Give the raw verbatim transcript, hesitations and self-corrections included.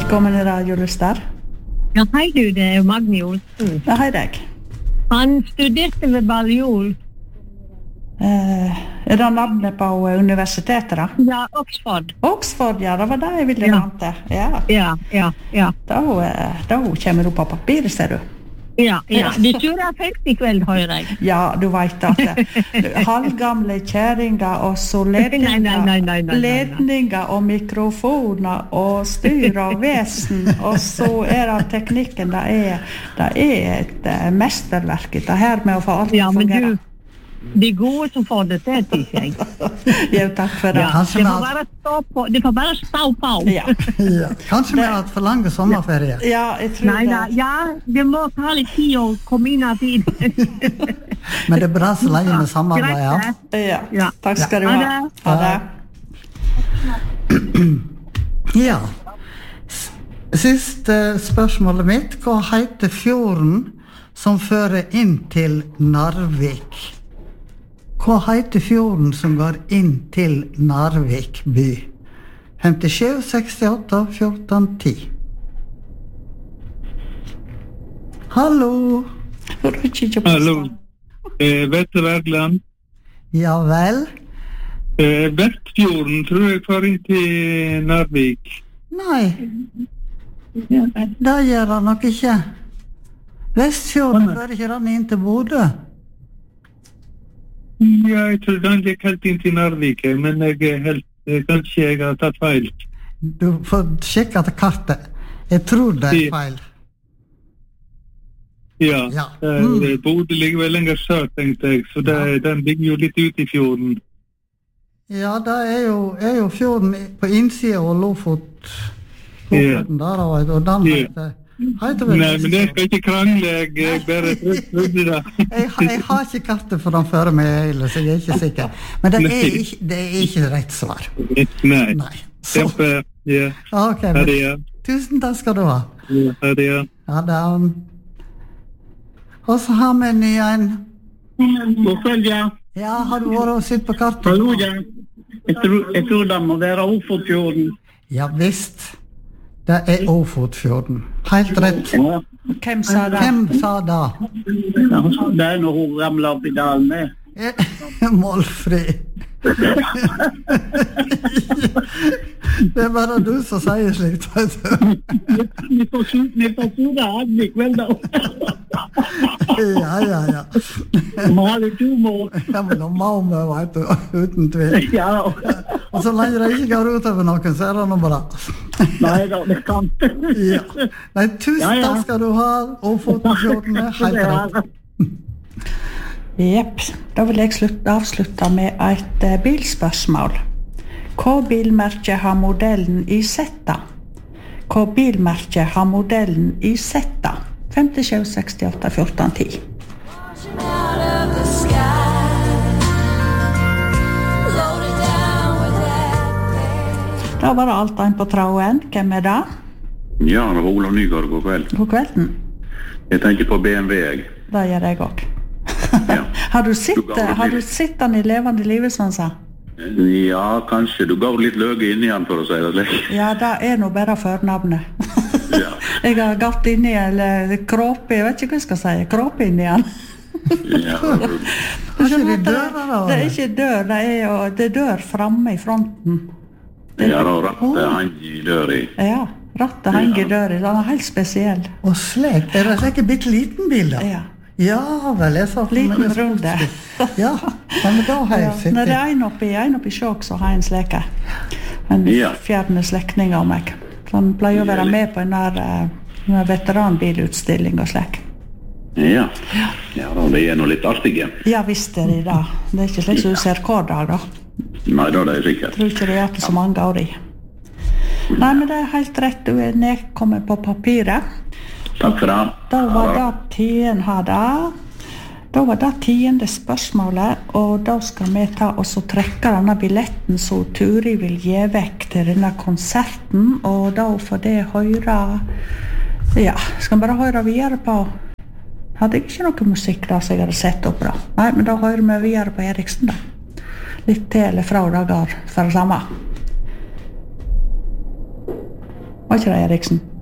Velkommen i radiolystar. Ja, hei du, det er Magni Olsen. Ja, hei deg. Han studerte ved Balliol. Eh, er det navnet på universitetet da? Ja, Oxford. Oxford, ja, det var det jeg ville Ja. vante. Ja, Ja, ja, ja. da, eh, da kommer du på papiret, ser du. Ja, ja. Du surrer fest i kveld, hører jeg. Ja, du vet at eh, halvgamle kjæringer og så ledninger, Nei, nei, nei, nei, nei, nei. ledninger og mikrofoner og styr og vesen, og så er det teknikken, det er, det er et uh, mesterverk, det her med å få alt til Ja, å men fungere. du, de gode som får det til, tykker jeg. Jo, takk for det. Ja, kanskje det vi får har- bare stå på, det får bare stå på. Ja, Ja. Kanskje vi har hatt for lange sommerferie. ja jeg tror Nei, nei, det. ja, det må ta litt tid å komme inn av tid. Men det er bra så lenge med samarbeid, ja. Greit, det. Ja, Ja. takk skal du Ha ha. det. Ha det. Ja. S- Siste spørsmålet mitt. Hva heter fjorden som fører inn til Narvik? Hva heter fjorden som går inn til Narvik by? femtisju, sekstiåtte, fjorten, ti. Hallo. Får du ikke på Hallo. stand? Eh, Vetle Wergeland. Ja vel? Eh, Vestfjorden tror jeg får inn til Narvik. Nei, det gjør han nok ikke. Vestfjorden fører ikke den inn til Bodø. Ja, jeg tror den gikk helt inn til Narvik, eh, men jeg er helt, eh, kanskje jeg har tatt feil. Du får sjekke til kartet. Jeg tror det er feil. Ja, Ja. eh, Mm. Bodø ligger vel lenger sør, tenkte jeg, så det, den ligger jo litt ut i fjorden. Ja, det er jo, er jo fjorden i- på innsida av Lofot. Ja. Lofoten der, og og den Ja. heter, heter vel Nei, men jeg skal ikke krangle, jeg, jeg bare trodde det. jeg, har- jeg har ikke kartet for den før meg heller, så jeg er ikke sikker. Men det er ikke, det er ikke rett svar. Nei. Nei. Så, Kjempe, ja. ok, Ha men, det, ja. tusen takk skal du ha. Ja, ha det, ja. Ja, det er, og så har vi en ny en. God kveld, ja. Ja, har du vært og sett på kartet? Hallo, ja. Jeg tror, jeg tror det må være Ofotfjorden. Ja visst. Det er Ofotfjorden. Helt rett. Ja. Hvem sa det? Hvem sa det? Det er når hun ramler opp i dalen med. Eh, Målfri. Det er bare du som sier slikt, vet du. Vi får su- vi får suge hand i kveld, da. Ja, ja, ja. Vi må ha litt humor. Ja, men nå må vi, vet du, uten tvil. Ja, Og så lenge det ikke går ut over noen, så er det noe bra. nei da, det kan. Ja. Nei, tusen Ja, ja. takk skal du ha, Ofotfjorden er helt rett. Jepp, da vil jeg slutte, avslutte med et eh, bilspørsmål. Hva bilmerke har modellen i Zeta? Hva bilmerke har modellen i Zeta? femtisju, sekstiåtte, fjorten, ti. Da var det alt en på tråden. Hvem er det? Ja, det var Olav Nygaard, god kveld. God kvelden. Jeg tenker på B M W, jeg. Det gjør jeg også. Ja. Har du sett, Du ga det har du litt. sett den i levende livet, sånn sa? Ja, kanskje. Du gav litt løge inn igjen, for å si det slik. Ja, det er nå bare førnavnet. Ja. Jeg har gått inn i, eller kråpe, jeg vet ikke hva jeg skal si, kråpe inn i den. Ja. Er ikke det døra da? Det er ikke dør, det er, jo, det er dør fremme i fronten. Ja, da rattet han i døra i. Ja, rattet henger i døra, den er helt spesiell. Og slik, er det ikke bitte liten bil da? Ja. Ja, vel, jeg sa for Liten meg- runde. Ja, ja, men da har Ja, jeg sett når det det. er en oppi, en oppi sjåk, så har jeg en sleke. En Ja. fjerne slektning av meg. Så han pleier å være med på en der, eh, en der veteranbilutstilling og slek. Ja. Ja, da, det er nå litt artige. Ja, visst er det det. Det er ikke slik som du ser hver dag, da. Nei, da er det sikkert. Jeg tror ikke det er hatt så mange år i. Nei, men det er helt rett, du er nedkommet på papiret. Takk for det. Da var Ja, det tiden hadde. Da var det tiende spørsmålet, og da skal vi ta og så trekke denne billetten som Turi vil gi vekk til denne konserten, og da får det høre, ja, skal vi bare høre videre på, hadde jeg ikke noe musikk da som jeg hadde sett opp da. Nei, men da hører vi videre på Eriksen da. Litt til eller fra dager for det samme. Var ikke det, Eriksen?